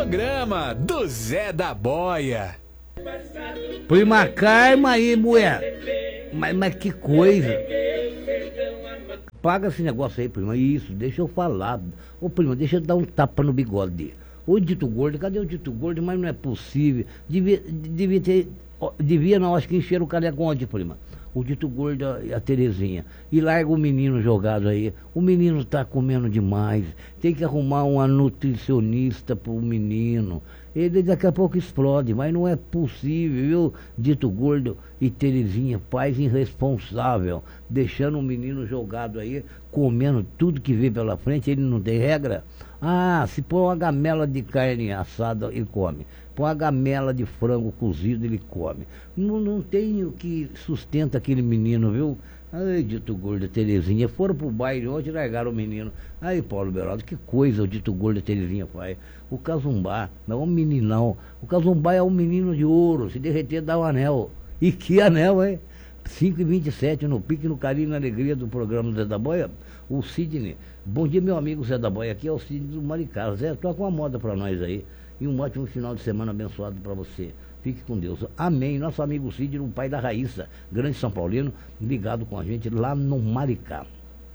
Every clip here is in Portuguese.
programa do Zé da Boia. Prima, calma aí, mulher. Mas que coisa. Paga esse negócio aí, prima. Isso, deixa eu falar. Ô, prima, deixa eu dar um tapa no bigode. Ô, Dito Gordo, cadê o Dito Gordo? Mas não é possível. Devia não, acho que encheram o caneco ontem, prima. O Dito Gordo e a Terezinha. E larga o menino jogado aí. O menino tá comendo demais. Tem que arrumar uma nutricionista pro menino. Ele daqui a pouco explode, mas não é possível, viu? Dito Gordo e Terezinha, pais irresponsável, deixando o menino jogado aí, comendo tudo que vê pela frente, ele não tem regra. Ah, se pôr uma gamela de carne assada, ele come. Põe uma gamela de frango cozido, ele come. Não tem o que sustenta aquele menino, viu? Ai, Dito Gordo e Terezinha, foram pro baile ontem e largaram o menino. Aí, Paulo Beraldo, que coisa o Dito Gordo e Terezinha faz. O Cazumbá não é um meninão. O Cazumbá é um menino de ouro, se derreter dá um anel. E que anel, hein? 5h27 no pique, no carinho, na alegria do programa do Zé da Boia. O Sidney, bom dia meu amigo Zé da Boia, aqui é o Sidney do Maricá. Zé, toca uma moda pra nós aí. E um ótimo final de semana abençoado pra você. Fique com Deus. Amém. Nosso amigo Sidney, o pai da Raíssa, grande São Paulino, ligado com a gente lá no Maricá.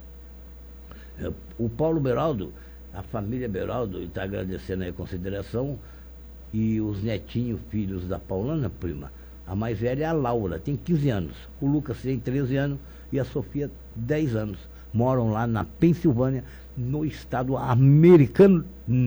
O Paulo Beraldo, a família Beraldo, está agradecendo aí a consideração. E os netinhos, filhos da Paulana, prima. A mais velha é a Laura, tem 15 anos. O Lucas tem 13 anos e a Sofia 10 anos. Moram lá na Pensilvânia, no estado americano.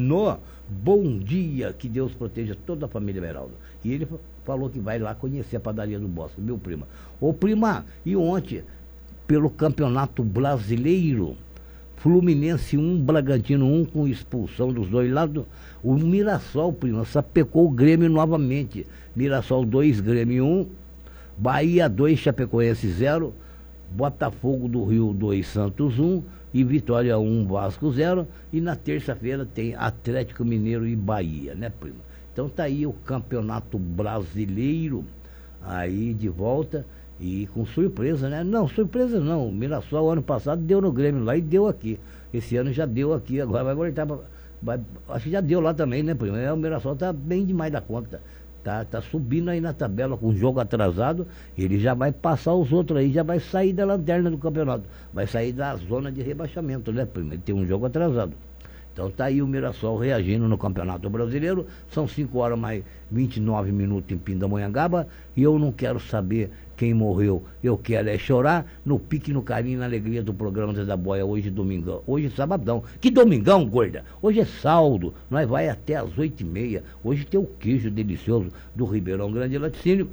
Bom dia, que Deus proteja toda a família Beraldo. E ele falou que vai lá conhecer a padaria do Bosque, meu prima. Ô prima, e ontem, pelo Campeonato Brasileiro, Fluminense 1, Bragantino 1, com expulsão dos dois lados, o Mirassol, prima, sapecou o Grêmio novamente. Mirassol 2, Grêmio 1, Bahia 2, Chapecoense 0, Botafogo do Rio 2, Santos 1 e Vitória 1, Vasco 0. E na terça-feira tem Atlético Mineiro e Bahia, né, prima? Então tá aí o Campeonato Brasileiro aí de volta e com surpresa, né? Não, surpresa não. O Mirassol ano passado deu no Grêmio lá e deu aqui. Esse ano já deu aqui, agora vai voltar acho que já deu lá também, né, prima? O Mirassol tá bem demais da conta. Tá subindo aí na tabela com o jogo atrasado, ele já vai passar os outros aí, já vai sair da lanterna do campeonato, vai sair da zona de rebaixamento, né, primo? Ele tem um jogo atrasado. Então tá aí o Mirassol reagindo no Campeonato Brasileiro. São 5 horas mais 29 minutos em Pindamonhangaba. E eu não quero saber quem morreu. Eu quero é chorar no pique, no carinho, na alegria do programa Zé da Boia. Hoje domingão. Hoje sabadão. Que domingão, gorda? Hoje é sábado. Nós vai até às 8h30. Hoje tem o queijo delicioso do Ribeirão Grande Laticínio.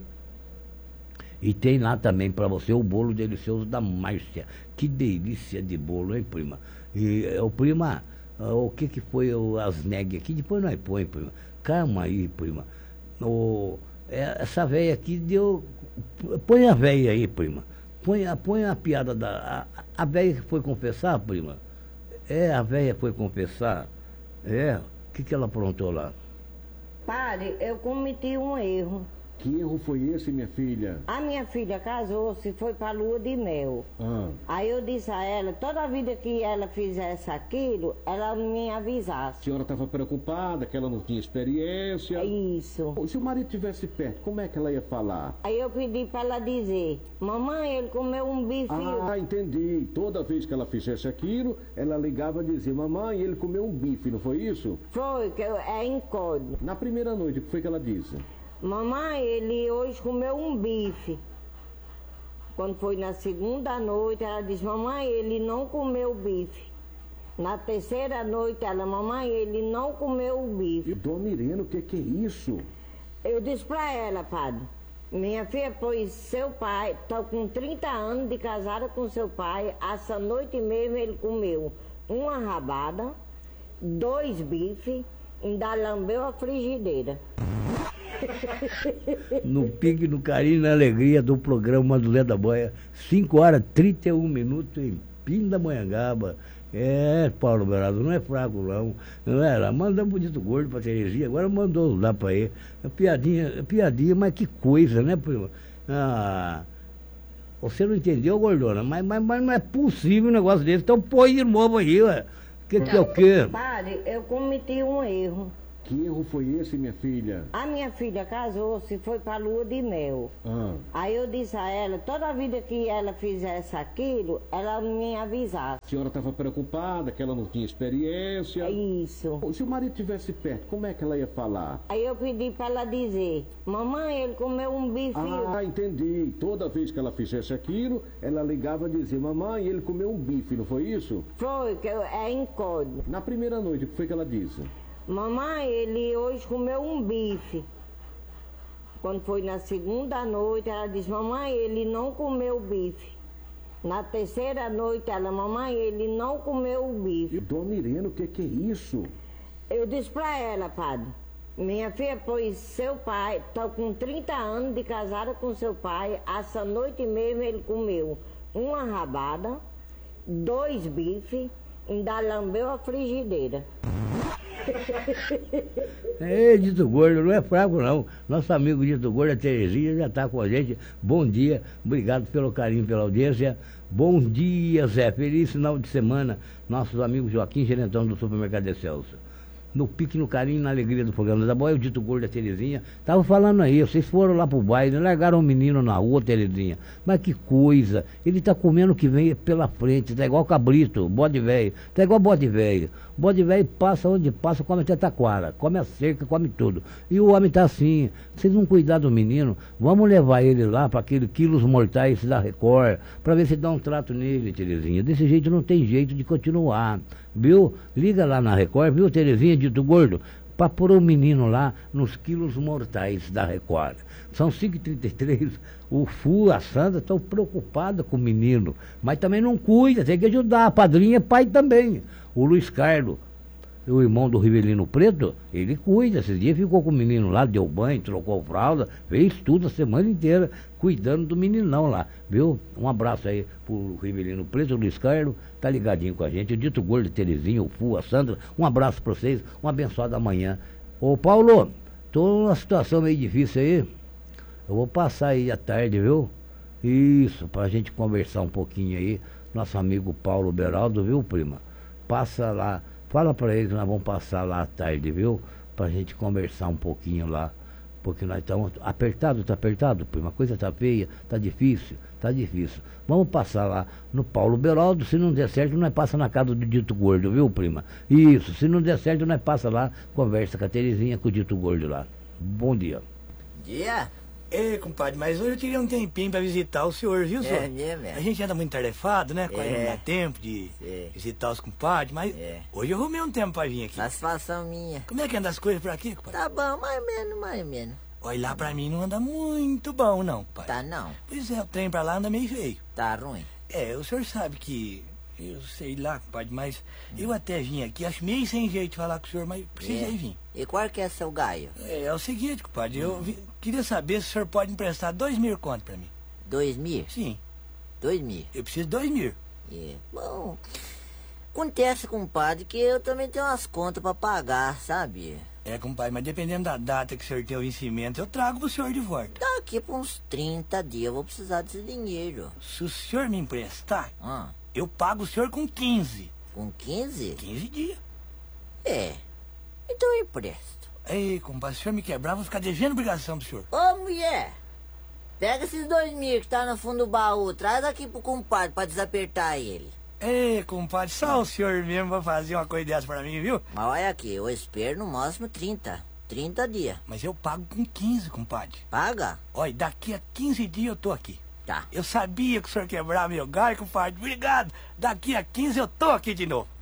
E tem lá também para você o bolo delicioso da Márcia. Que delícia de bolo, hein, prima? E o prima... o que foi as neg aqui? Depois nós põe, prima. Calma aí, prima. Essa velha aqui deu... Põe a velha aí, prima. Põe a piada da... A velha que foi confessar, prima? A velha foi confessar? O que ela aprontou lá? Padre, eu cometi um erro. Que erro foi esse, minha filha? A minha filha casou-se, foi pra lua de mel. Aí eu disse a ela, toda vida que ela fizesse aquilo, ela me avisasse. A senhora estava preocupada, que ela não tinha experiência. Isso. Se o marido estivesse perto, como é que ela ia falar? Aí eu pedi pra ela dizer, mamãe, ele comeu um bife. Ah, entendi. Toda vez que ela fizesse aquilo, ela ligava e dizia, mamãe, ele comeu um bife, não foi isso? Foi, que é em código. Na primeira noite, o que foi que ela disse? Mamãe, ele hoje comeu um bife. Quando foi na segunda noite, ela disse, mamãe, ele não comeu bife. Na terceira noite, ela, mamãe, ele não comeu o bife. Dona Irene, o que é isso? Eu disse pra ela, padre, minha filha, pois seu pai, tá com 30 anos de casada com seu pai, essa noite mesmo ele comeu uma rabada, 2 bifes, ainda lambeu a frigideira. No pique, no carinho, na alegria do programa do Zé da Boia, 5h31 em Pindamonhangaba. Paulo Beraldo, não é fraco não era, mandamos pro Dito Gordo, pra Terezinha, agora mandou lá pra ele. Piadinha, mas que coisa, né, prima? Você não entendeu, gordona, mas não é possível um negócio desse, então põe de novo aí, ué. Que é o quê? Padre, eu cometi um erro. Que erro foi esse, minha filha? A minha filha casou-se e foi pra lua de mel. Ah, Aí eu disse a ela, toda vida que ela fizesse aquilo, ela me avisasse. a senhora estava preocupada, que ela não tinha experiência. Isso. Se o marido estivesse perto, como é que ela ia falar? Aí eu pedi pra ela dizer, mamãe, ele comeu um bife. Ah, entendi. Toda vez que ela fizesse aquilo, ela ligava e dizia, mamãe, ele comeu um bife, não foi isso? Foi, é em código. Na primeira noite, o que foi que ela disse? Mamãe, ele hoje comeu um bife. Quando foi na segunda noite, ela disse, mamãe, ele não comeu bife. Na terceira noite, ela, mamãe, ele não comeu o bife. Dona Irene, o que é isso? Eu disse pra ela, padre, minha filha, pois seu pai, tá com 30 anos de casada com seu pai, essa noite mesmo ele comeu uma rabada, 2 bifes, ainda lambeu a frigideira. Ei, Dito Gordo, não é fraco não. Nosso amigo Dito Gordo, a Terezinha, já está com a gente. Bom dia, obrigado pelo carinho, pela audiência. Bom dia, Zé. Feliz final de semana. Nossos amigos Joaquim, gerentão do Supermercado Excelso. No pique, no carinho, na alegria do programa da boia, o Dito Gordo, a Terezinha. Tava falando aí, vocês foram lá pro baile, largaram um menino na rua, Terezinha. Mas que coisa, ele tá comendo o que vem pela frente, tá igual cabrito, bode velho, tá igual bode velho. Bode velho passa onde passa, come até taquara, come a cerca, come tudo. E o homem tá assim, vocês vão cuidar do menino, vamos levar ele lá para aquele quilos mortais da Record, para ver se dá um trato nele, Terezinha. Desse jeito não tem jeito de continuar, viu? Liga lá na Record, viu, Terezinha, Dito Gordo? Para pôr o menino lá nos quilos mortais da Record. São 5h33, o Fu, a Sandra estão preocupadas com o menino, mas também não cuida, tem que ajudar, a padrinha é pai também. O Luiz Carlos, o irmão do Rivelino Preto, ele cuida, esses dias ficou com o menino lá, deu banho, trocou fralda, fez tudo a semana inteira, cuidando do meninão lá, viu? Um abraço aí pro Rivelino Preto, o Luiz Carlos, tá ligadinho com a gente, o Dito Gordo, a Terezinha, o Fu, a Sandra, um abraço pra vocês, um abençoado amanhã. Ô Paulo, tô numa situação meio difícil aí, eu vou passar aí à tarde, viu? Isso, pra gente conversar um pouquinho aí, nosso amigo Paulo Beraldo, viu, prima? Passa lá, fala pra ele que nós vamos passar lá à tarde, viu? Pra gente conversar um pouquinho lá, porque nós estamos apertado, tá apertado, prima, a coisa tá feia, tá difícil, tá difícil. Vamos passar lá no Paulo Beraldo, se não der certo, nós passa na casa do Dito Gordo, viu, prima? Isso, se não der certo, nós passa lá, conversa com a Terezinha, com o Dito Gordo lá. Bom dia. Dia? Ei, compadre, mas hoje eu tirei um tempinho pra visitar o senhor, viu, senhor? É mesmo, é. A gente anda muito tarefado, né? Quase É. não dá tempo de Sim. visitar os compadres, mas É. hoje eu arrumei um tempo pra vir aqui. Satisfação minha. Como é que anda as coisas por aqui, compadre? Tá bom, mais ou menos, mais ou menos. Olha, lá pra mim não anda muito bom, não, pai. Tá não, Pois é, o trem pra lá anda meio feio. tá ruim. É, o senhor sabe que... Eu sei lá, compadre, mas eu até vim aqui, acho meio sem jeito de falar com o senhor, mas precisei vir. E qual que é seu gaio? É o seguinte, compadre, eu queria saber se o senhor pode emprestar 2.000 conto pra mim. 2.000? Sim, 2.000. eu preciso de 2.000. É. Bom, acontece, compadre, que eu também tenho umas contas pra pagar, sabe? É, compadre, mas dependendo da data que o senhor tem o vencimento, eu trago pro senhor de volta. Daqui por uns 30 dias eu vou precisar desse dinheiro. Se o senhor me emprestar, Ah, eu pago o senhor com 15. com 15? 15 dias. É. Então eu empresto. Ei, compadre, se o senhor me quebrar, eu vou ficar devendo obrigação pro senhor. Ô, mulher! Pega esses 2.000 que tá no fundo do baú, traz aqui pro compadre pra desapertar ele. Ei, compadre, só o senhor mesmo vai fazer uma coisa dessa pra mim, viu? Mas olha aqui, eu espero no máximo 30. 30 dias. Mas eu pago com 15, compadre. Paga? Olha, daqui a 15 dias eu tô aqui. Tá. Eu sabia que o senhor quebrava meu galho, compadre. Obrigado. Daqui a 15 eu tô aqui de novo.